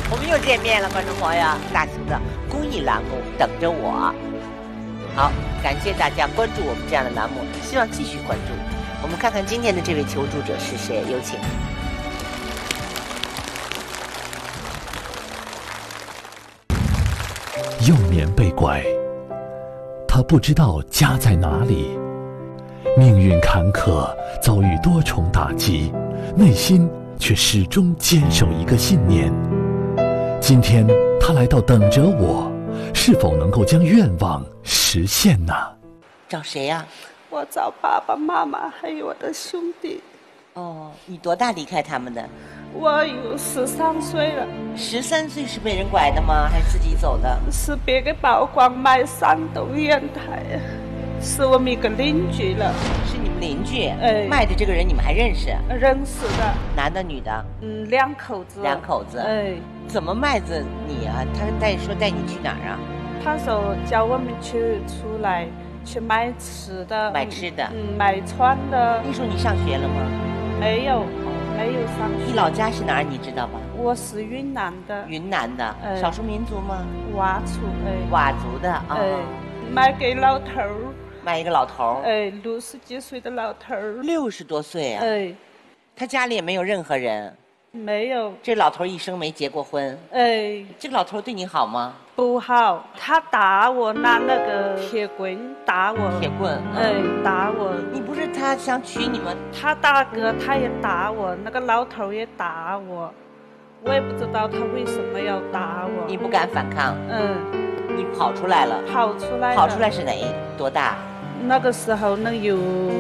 我们又见面了，观众朋友，大型的公益栏目等着我。好，感谢大家关注我们这样的栏目，希望继续关注。我们看看今天的这位求助者是谁，有请。 幼年被拐，他不知道家在哪里，命运坎坷，遭遇多重打击，内心却始终坚守一个信念。今天他来到等着我，是否能够将愿望实现呢？ 找谁呀？ 我找爸爸妈妈还有我的兄弟。 哦，你多大离开他们的？ 我有13岁了。 13岁是被人拐的吗？还是自己走的？ 是别个曝光卖山东烟台，是我们一个邻居了。 是你们邻居？卖的这个人你们还认识？ 认识的。 男的女的 ？2口子。 2口子。怎么卖着你啊？他带你去哪儿啊？ 他说叫我们出来去买吃的。 买吃的。 买穿的。 那时候你上学了吗？ 没有上学。 你老家是哪儿？你知道吧？ 我是云南的。 云南的。少数民族吗？ 佤族。 佤族的啊。 卖给老头儿。 卖一个老头儿。 60几岁的老头儿。 60多岁啊。他家里也没有任何人。 没有。 这老头一生没结过婚。这个老头对你好吗？ 不好，他打我，拿那个铁棍打我。 铁棍。 打我。 你不是他想娶你吗？ 他大哥他也打我，那个老头也打我，我也不知道他为什么要打我。 你不敢反抗。你跑出来了。 跑出来是多大？ 那个时候能有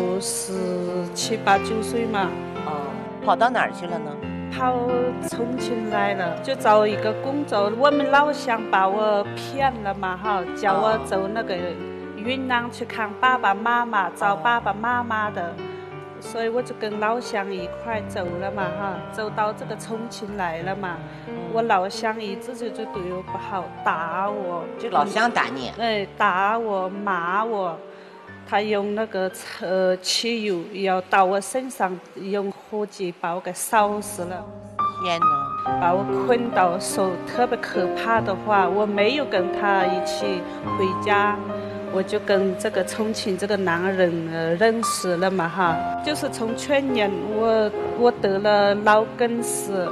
17、8、9岁嘛。 跑到哪儿去了呢？ 跑重庆来了，就找一个工作。我们老乡把我骗了嘛叫我走那个云南去看爸爸妈妈，找爸爸妈妈的，所以我就跟老乡一块走了嘛走到这个重庆来了嘛。我老乡一直就对我不好，打我。 这老乡打你？ 打我骂我。他用那个汽油要到我身上，用火机把我给烧死了。 天哪！ 把我捆到，说特别可怕的话。我没有跟他一起回家，我就跟这个重庆这个男人认识了嘛就是从去年我得了脑梗死，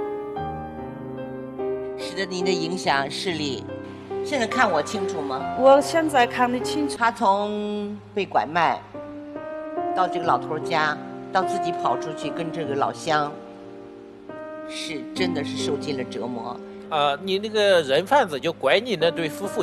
使得您的影响视力。现在看我清楚吗？ 我现在看得清楚。 他从被拐卖到这个老头家，到自己跑出去跟这个老乡，真的是受尽了折磨。 你那个人贩子就拐你那对夫妇